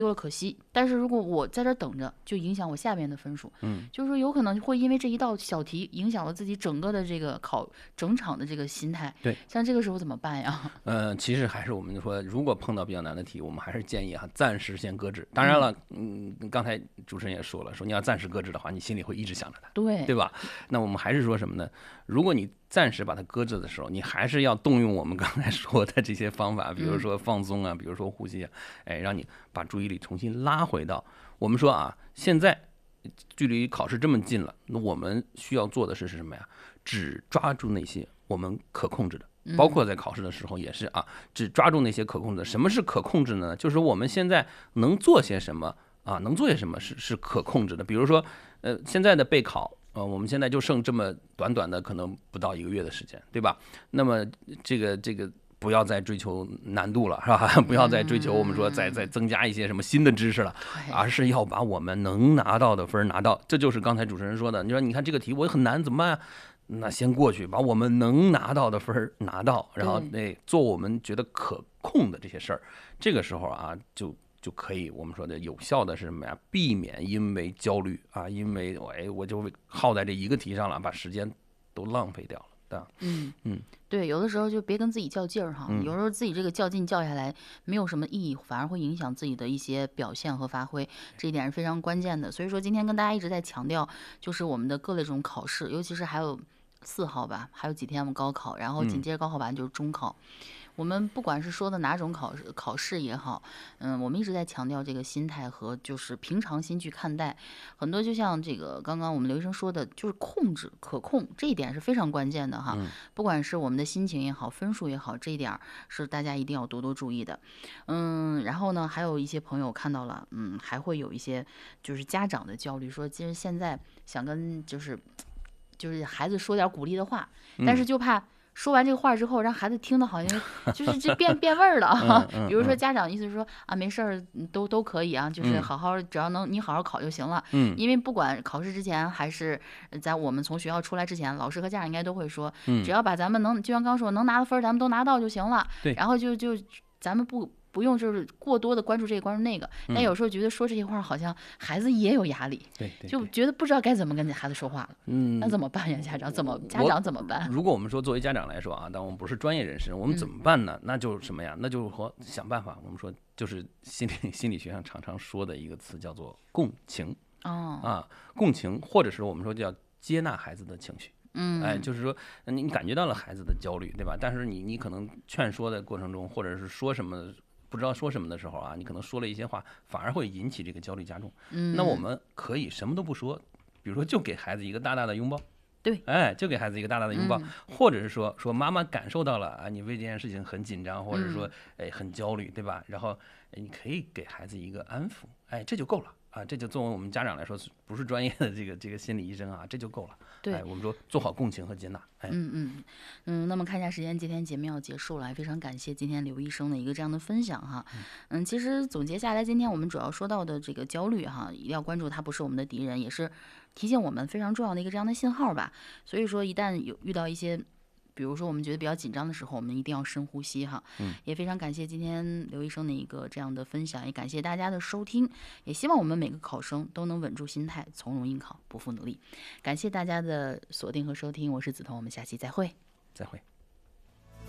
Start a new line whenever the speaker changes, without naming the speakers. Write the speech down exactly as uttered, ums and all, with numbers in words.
丢了可惜，但是如果我在这等着，就影响我下边的分数。
嗯，
就是说有可能会因为这一道小题影响了自己整个的这个考整场的这个心态。
对，
像这个时候怎么办呀？
呃，其实还是我们说，如果碰到比较难的题，我们还是建议哈，暂时先搁置。当然了，嗯，刚才主持人也说了，说你要暂时搁置的话，你心里会一直想着它，
对，
对吧？那我们还是说什么呢？如果你暂时把它搁置的时候，你还是要动用我们刚才说的这些方法，比如说放松啊，比如说呼吸啊，哎，让你把注意力重新拉回到我们说啊，现在距离考试这么近了，那我们需要做的是是什么呀？只抓住那些我们可控制的。包括在考试的时候也是啊，只抓住那些可控制的。什么是可控制呢？就是我们现在能做些什么啊？能做些什么是是可控制的？比如说，呃，现在的备考，呃，我们现在就剩这么短短的可能不到一个月的时间，对吧？那么这个这个不要再追求难度了，是吧？不要再追求我们说再再增加一些什么新的知识了，而是要把我们能拿到的分拿到。这就是刚才主持人说的，你说你看这个题我很难，怎么办啊？那先过去，把我们能拿到的分拿到，然后那做我们觉得可控的这些事儿，这个时候啊，就就可以我们说的有效的是什么呀？避免因为焦虑啊，因为哎我就耗在这一个题上了，把时间都浪费掉了。
嗯
嗯，
对，有的时候就别跟自己较劲儿哈，
嗯、
有时候自己这个较劲较下来没有什么意义，反而会影响自己的一些表现和发挥，这一点是非常关键的。所以说今天跟大家一直在强调，就是我们的各类这种考试，尤其是还有四号吧，还有几天我们高考，然后紧接着高考完就是中考。嗯我们不管是说的哪种考试考试也好，嗯，我们一直在强调这个心态和就是平常心去看待。很多就像这个刚刚我们刘医生说的，就是控制可控，这一点是非常关键的哈。不管是我们的心情也好，分数也好，这一点是大家一定要多多注意的。嗯，然后呢，还有一些朋友看到了，嗯，还会有一些就是家长的焦虑，说其实现在想跟就是就是孩子说点鼓励的话，但是就怕。说完这个话之后，让孩子听的好像就是这变变味儿了啊。比如说家长意思是说啊，没事儿，都都可以啊，就是好好，只要能你好好考就行了。
嗯，
因为不管考试之前还是在我们从学校出来之前，老师和家长应该都会说，只要把咱们能，就像刚说能拿的分咱们都拿到就行了。
对，
然后就就咱们不。不用就是过多的关注这个关注那个，但有时候觉得说这些话好像孩子也有压力，
对，
就觉得不知道该怎么跟孩子说话了。嗯，那怎么办呀？家长怎么家长怎么办？
如果我们说作为家长来说啊，但我们不是专业人士，我们怎么办呢？
嗯、
那就是什么呀？那就是说想办法。我们说就是心理心理学上常常说的一个词叫做共情。
哦，
啊，共情，或者是我们说叫接纳孩子的情绪。
嗯，
哎，就是说你感觉到了孩子的焦虑，对吧？但是你你可能劝说的过程中，或者是说什么不知道说什么的时候啊，你可能说了一些话，反而会引起这个焦虑加重。
嗯，
那我们可以什么都不说，比如说就给孩子一个大大的拥抱。
对，
哎，就给孩子一个大大的拥抱，嗯、或者是说说妈妈感受到了啊，你为这件事情很紧张，或者说哎很焦虑，对吧？然后你可以给孩子一个安抚，哎，这就够了。啊，这就作为我们家长来说，不是专业的这个这个心理医生啊，这就够了。
对，
哎，我们说做好共情和接纳。哎，
嗯嗯嗯，那么看一下时间，今天节目要结束了，也非常感谢今天刘医生的一个这样的分享哈。嗯，其实总结下来，今天我们主要说到的这个焦虑哈，一定要关注它不是我们的敌人，也是提醒我们非常重要的一个这样的信号吧。所以说，一旦有遇到一些比如说我们觉得比较紧张的时候，我们一定要深呼吸哈。
嗯，
也非常感谢今天刘医生的一个这样的分享，也感谢大家的收听，也希望我们每个考生都能稳住心态，从容应考，不负努力。感谢大家的锁定和收听，我是梓潼，我们下期再会。
再会。